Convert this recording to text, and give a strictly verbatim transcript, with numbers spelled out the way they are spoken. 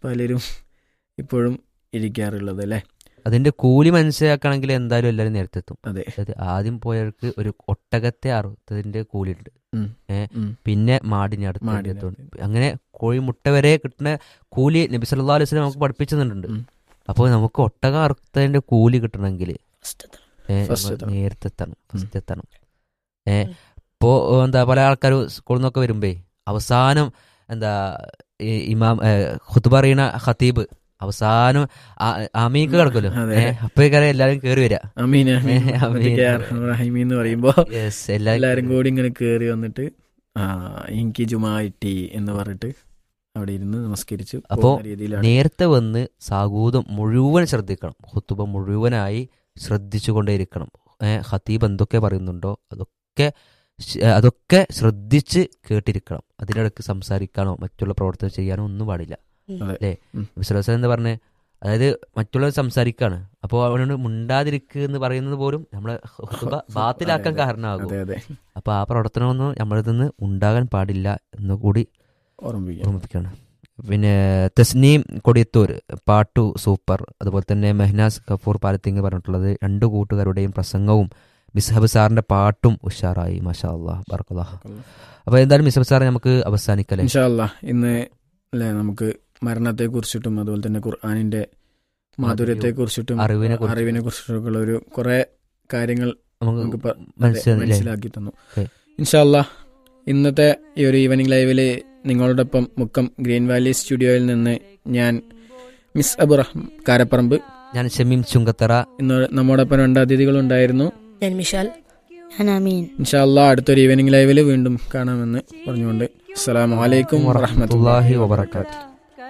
പലരും ഇപ്പോഴും ഇരിക്കാറുള്ളത് അല്ലേ. അതിന്റെ കൂലി മനസ്സിലാക്കണമെങ്കിൽ എന്തായാലും എല്ലാവരും നേരത്തെ എത്തും. അതെ, അതായത് ആദ്യം പോയവർക്ക് ഒരു ഒട്ടകത്തെ അറുത്തതിന്റെ കൂലി ഉണ്ട്, ഉം, ഏഹ് ഉം. പിന്നെ മാടിനെ മാടിനെ അടുത്ത് അങ്ങനെ കോഴിമുട്ട വരെ കിട്ടുന്ന കൂലി നബി സല്ലല്ലാഹു അലൈഹി വസല്ലം നമുക്ക് പഠിപ്പിച്ചു തന്നിട്ടുണ്ട്. ഉം. അപ്പോൾ നമുക്ക് ഒട്ടകം അറുത്തതിന്റെ കൂലി കിട്ടണമെങ്കിൽ First എത്തണം. നേരത്തെ എത്തണം, ഫസ്റ്റ് എത്തണം. ഏഹ് ഇപ്പോൾ എന്താ പല ആൾക്കാരും സ്കൂളിൽ നിന്നൊക്കെ വരുമ്പേ അവസാനം എന്താ ഈ ഇമാം ഖുത്ബ പറയുന്ന ഖതീബ് അവസാനം അമീക്ക് കിടക്കുമല്ലോ, അപ്പോഴേക്കാരെ എല്ലാവരും കയറി വരിക അമീൻ റഹീമി എന്ന് പറയുമ്പോ എല്ലാരും കൂടി ഇങ്ങനെ കേറി വന്നിട്ട് ആ എനിക്ക് ജുമാറ്റി എന്ന് പറഞ്ഞിട്ട് അവിടെ ഇരുന്ന് നമസ്കരിച്ചു. അപ്പോൾ നേരത്തെ വന്ന് സാഗൂതം മുഴുവൻ ശ്രദ്ധിക്കണം, ഖുത്ബ മുഴുവനായി ശ്രദ്ധിച്ചുകൊണ്ടേയിരിക്കണം. ഏഹ് ഖതീബ് എന്തൊക്കെ പറയുന്നുണ്ടോ അതൊക്കെ അതൊക്കെ ശ്രദ്ധിച്ച് കേട്ടിരിക്കണം. അതിനിടയ്ക്ക് സംസാരിക്കാനോ മറ്റുള്ള പ്രവർത്തനം ചെയ്യാനോ ഒന്നും പാടില്ല അല്ലേ. വിശ്വാസം എന്ന് പറഞ്ഞ് അതായത് മറ്റുള്ളവർ സംസാരിക്കാണ്, അപ്പോൾ അവനോട് മുണ്ടാതിരിക്കുക എന്ന് പറയുന്നത് പോലും നമ്മളെ ബാത്തിലാക്കാൻ കാരണമാകും. അപ്പോൾ ആ പ്രവർത്തനമൊന്നും നമ്മളിൽ നിന്ന് ഉണ്ടാകാൻ പാടില്ല എന്ന് കൂടി ഓർമ്മിപ്പിക്കുകയാണ്. പിന്നെ തസ്നീം കൊടിയത്തൂർ പാട്ടു സൂപ്പർ, അതുപോലെ തന്നെ മെഹ്നാസ് കഫൂർ പാലത്തിങ് പറഞ്ഞിട്ടുള്ളത് രണ്ട് കൂട്ടുകാരുടെയും പ്രസംഗവും മിസ്ഹബ് സാറിന്റെ പാട്ടും ഉഷാറായി, മാഷാ അല്ലാഹ് ബറക്കല്ലാഹ്. അപ്പോൾ എന്തായാലും മിസ്ഹബ് സാറെ നമുക്ക് അവസാനിക്കല്ലേ ഇൻഷാ അല്ലാഹ്. ഇന്ന് അല്ലേ നമുക്ക് മരണത്തെ കുറിച്ചിട്ടും അതുപോലെ തന്നെ ഖുർആനിന്റെ മാധുര്യത്തെ കുറിച്ചിട്ടും അറിവിനെ അറിവിനെ കുറിച്ചിട്ടൊക്കെയുള്ള ഒരു കുറെ കാര്യങ്ങൾ നമുക്ക് മനസ്സിലാക്കി തന്നു. ഇൻഷാ അല്ലാഹ് ഇന്നത്തെ ഈ ഒരു ഈവനിങ് ലൈവില് നിങ്ങളോടൊപ്പം മുക്കം ഗ്രീൻ വാലി സ്റ്റുഡിയോയിൽ നിന്ന് ഞാൻ മിസ് അബുറഹ്മാൻ കാരപ്പറമ്പ്, ഞാൻ ഷമീം ചുങ്കത്തറ. ഇന്ന് നമ്മോടൊപ്പം രണ്ട് അതിഥികളുണ്ടായിരുന്നു, ഞാൻ മിഷാൽ, ഞാൻ അമീൻ. ഇൻഷാ അല്ലാഹ് അടുത്തൊരു ഈവനിങ് ലൈവില് വീണ്ടും കാണാമെന്ന് പറഞ്ഞുകൊണ്ട് അസ്സലാമു അലൈക്കും വറഹ്മത്തുള്ളാഹി വബറകാതുഹു.